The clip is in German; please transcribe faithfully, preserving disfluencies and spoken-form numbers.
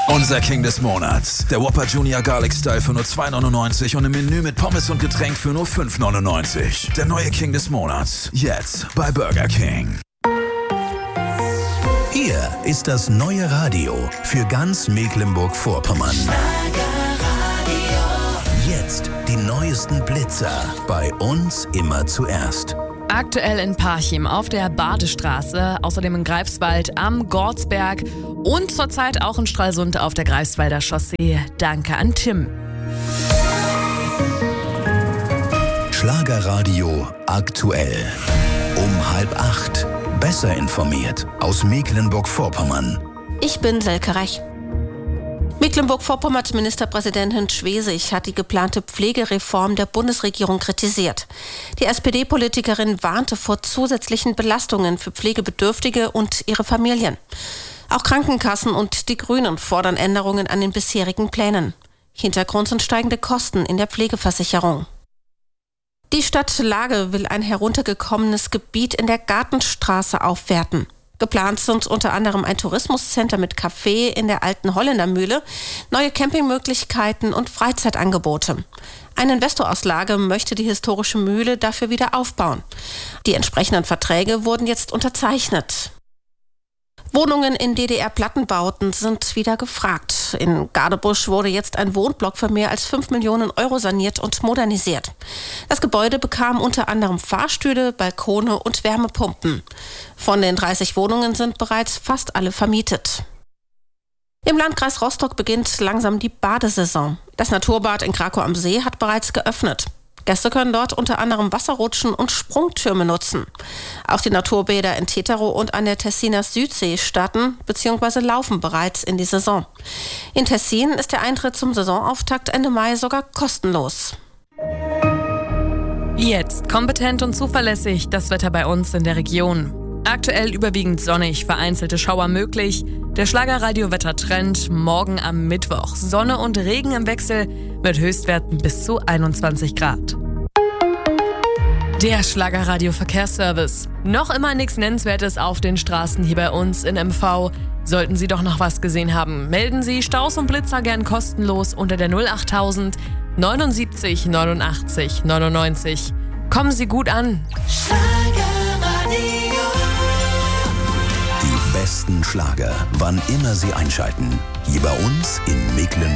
Unser King des Monats. Der Whopper Junior Garlic Style für nur zwei neunundneunzig und im Menü mit Pommes und Getränk für nur fünf neunundneunzig. Der neue King des Monats. Jetzt bei Burger King. Hier ist das neue Radio für ganz Mecklenburg-Vorpommern. Jetzt die neuesten Blitzer. Bei uns immer zuerst. Aktuell in Parchim auf der Badestraße, außerdem in Greifswald am Gortsberg und zurzeit auch in Stralsund auf der Greifswalder Chaussee. Danke an Tim. Schlagerradio aktuell. Um halb acht. Besser informiert aus Mecklenburg-Vorpommern. Ich bin Selke Reich. Mecklenburg-Vorpommerns Ministerpräsidentin Schwesig hat die geplante Pflegereform der Bundesregierung kritisiert. Die S P D-Politikerin warnte vor zusätzlichen Belastungen für Pflegebedürftige und ihre Familien. Auch Krankenkassen und die Grünen fordern Änderungen an den bisherigen Plänen. Hintergrund sind steigende Kosten in der Pflegeversicherung. Die Stadt Lage will ein heruntergekommenes Gebiet in der Gartenstraße aufwerten. Geplant sind unter anderem ein Tourismuscenter mit Café in der alten Holländermühle, neue Campingmöglichkeiten und Freizeitangebote. Ein Investor aus Lage möchte die historische Mühle dafür wieder aufbauen. Die entsprechenden Verträge wurden jetzt unterzeichnet. Wohnungen in D D R-Plattenbauten sind wieder gefragt. In Gadebusch wurde jetzt ein Wohnblock für mehr als fünf Millionen Euro saniert und modernisiert. Das Gebäude bekam unter anderem Fahrstühle, Balkone und Wärmepumpen. Von den dreißig Wohnungen sind bereits fast alle vermietet. Im Landkreis Rostock beginnt langsam die Badesaison. Das Naturbad in Krakow am See hat bereits geöffnet. Gäste können dort unter anderem Wasserrutschen und Sprungtürme nutzen. Auch die Naturbäder in Tetero und an der Tessiner Südsee starten bzw. laufen bereits in die Saison. In Tessin ist der Eintritt zum Saisonauftakt Ende Mai sogar kostenlos. Jetzt kompetent und zuverlässig das Wetter bei uns in der Region. Aktuell überwiegend sonnig, vereinzelte Schauer möglich. Der Schlagerradio-Wettertrend morgen am Mittwoch. Sonne und Regen im Wechsel mit Höchstwerten bis zu einundzwanzig Grad. Der Schlagerradio-Verkehrsservice. Noch immer nichts Nennenswertes auf den Straßen hier bei uns in M V. Sollten Sie doch noch was gesehen haben, melden Sie Staus und Blitzer gern kostenlos unter der null achttausend neunundsiebzig neunundachtzig neunundneunzig. Kommen Sie gut an. Die besten Schlager, wann immer Sie einschalten. Hier bei uns in Mecklenburg.